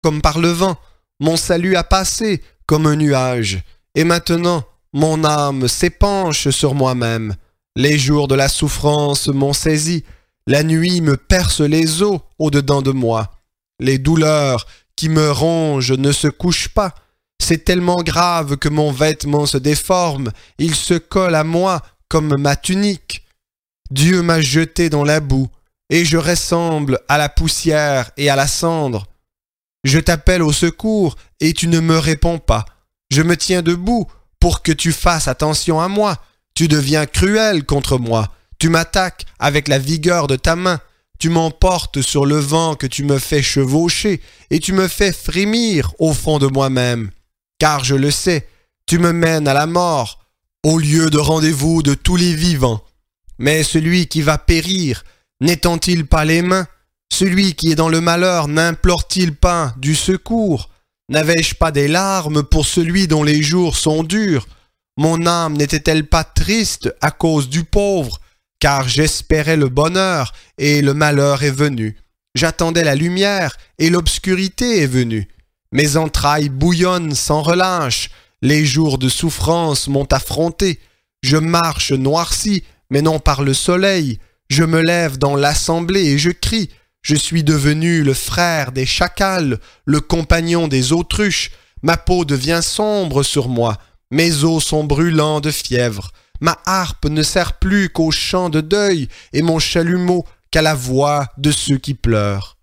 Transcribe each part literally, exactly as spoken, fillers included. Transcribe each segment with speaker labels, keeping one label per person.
Speaker 1: comme par le vent, mon salut a passé comme un nuage, et maintenant mon âme s'épanche sur moi-même. Les jours de la souffrance m'ont saisi, la nuit me perce les os au-dedans de moi. Les douleurs qui me rongent ne se couchent pas. C'est tellement grave que mon vêtement se déforme, il se colle à moi comme ma tunique. Dieu m'a jeté dans la boue, et je ressemble à la poussière et à la cendre. Je t'appelle au secours, et tu ne me réponds pas. Je me tiens debout pour que tu fasses attention à moi. Tu deviens cruel contre moi. Tu m'attaques avec la vigueur de ta main. Tu m'emportes sur le vent que tu me fais chevaucher, et tu me fais frémir au fond de moi-même. Car je le sais, tu me mènes à la mort, au lieu de rendez-vous de tous les vivants. Mais celui qui va périr, n'étend-il pas les mains? Celui qui est dans le malheur, n'implore-t-il pas du secours? N'avais-je pas des larmes pour celui dont les jours sont durs? Mon âme n'était-elle pas triste à cause du pauvre? Car j'espérais le bonheur, et le malheur est venu. J'attendais la lumière, et l'obscurité est venue. Mes entrailles bouillonnent sans relâche, les jours de souffrance m'ont affronté. Je marche noirci, mais non par le soleil. Je me lève dans l'assemblée et je crie. Je suis devenu le frère des chacals, le compagnon des autruches. Ma peau devient sombre sur moi, mes os sont brûlants de fièvre. Ma harpe ne sert plus qu'au chant de deuil et mon chalumeau qu'à la voix de ceux qui pleurent.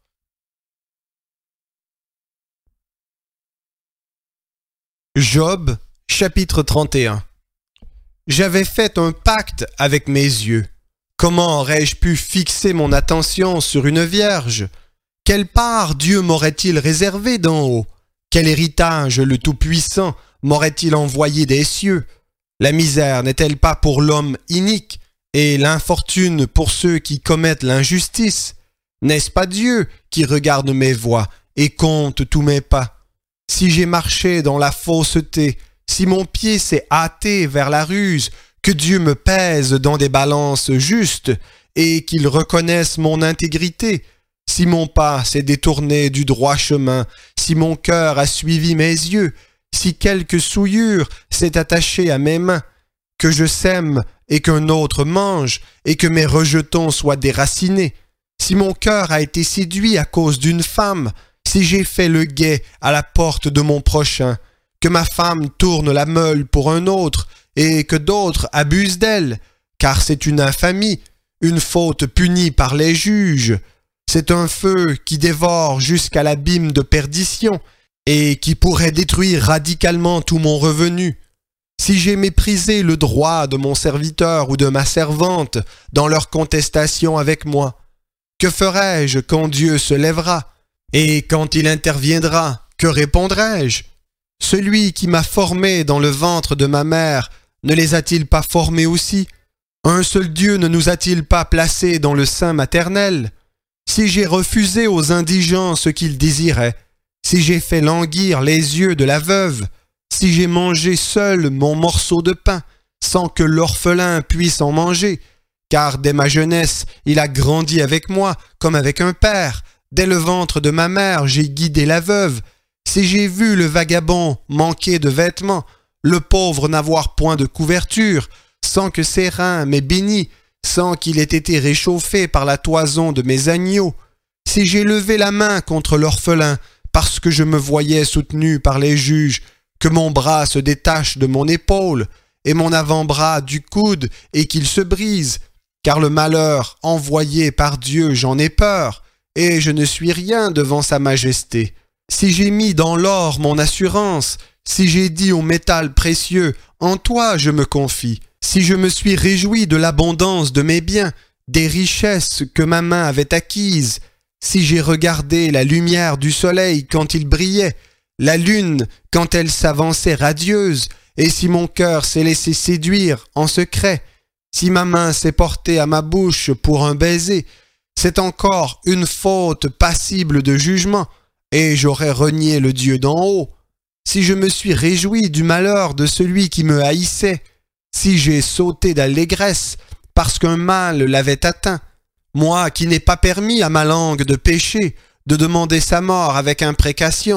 Speaker 1: Job, chapitre trente et un. J'avais fait un pacte avec mes yeux. Comment aurais-je pu fixer mon attention sur une vierge? Quelle part Dieu m'aurait-il réservé d'en haut? Quel héritage le Tout-Puissant m'aurait-il envoyé des cieux? La misère n'est-elle pas pour l'homme inique, et l'infortune pour ceux qui commettent l'injustice? N'est-ce pas Dieu qui regarde mes voies et compte tous mes pas? Si j'ai marché dans la fausseté, si mon pied s'est hâté vers la ruse, que Dieu me pèse dans des balances justes et qu'il reconnaisse mon intégrité. Si mon pas s'est détourné du droit chemin, si mon cœur a suivi mes yeux, si quelque souillure s'est attachée à mes mains, que je sème et qu'un autre mange et que mes rejetons soient déracinés, si mon cœur a été séduit à cause d'une femme, si j'ai fait le guet à la porte de mon prochain, que ma femme tourne la meule pour un autre, et que d'autres abusent d'elle, car c'est une infamie, une faute punie par les juges. C'est un feu qui dévore jusqu'à l'abîme de perdition, et qui pourrait détruire radicalement tout mon revenu. Si j'ai méprisé le droit de mon serviteur ou de ma servante dans leur contestation avec moi, que ferai-je quand Dieu se lèvera? Et quand il interviendra, que répondrai-je? Celui qui m'a formé dans le ventre de ma mère, ne les a-t-il pas formés aussi? Un seul Dieu ne nous a-t-il pas placés dans le sein maternel? Si j'ai refusé aux indigents ce qu'ils désiraient, si j'ai fait languir les yeux de la veuve, si j'ai mangé seul mon morceau de pain, sans que l'orphelin puisse en manger, car dès ma jeunesse, il a grandi avec moi comme avec un père, dès le ventre de ma mère, j'ai guidé la veuve, si j'ai vu le vagabond manquer de vêtements, le pauvre n'avoir point de couverture, sans que ses reins m'aient béni, sans qu'il ait été réchauffé par la toison de mes agneaux, si j'ai levé la main contre l'orphelin, parce que je me voyais soutenu par les juges, que mon bras se détache de mon épaule, et mon avant-bras du coude, et qu'il se brise, car le malheur envoyé par Dieu, j'en ai peur, et je ne suis rien devant sa majesté. Si j'ai mis dans l'or mon assurance, si j'ai dit au métal précieux, en toi je me confie, si je me suis réjoui de l'abondance de mes biens, des richesses que ma main avait acquises, si j'ai regardé la lumière du soleil quand il brillait, la lune quand elle s'avançait radieuse, et si mon cœur s'est laissé séduire en secret, si ma main s'est portée à ma bouche pour un baiser, c'est encore une faute passible de jugement, et j'aurais renié le Dieu d'en haut. Si je me suis réjoui du malheur de celui qui me haïssait, si j'ai sauté d'allégresse parce qu'un mal l'avait atteint, moi qui n'ai pas permis à ma langue de pécher, de demander sa mort avec imprécation.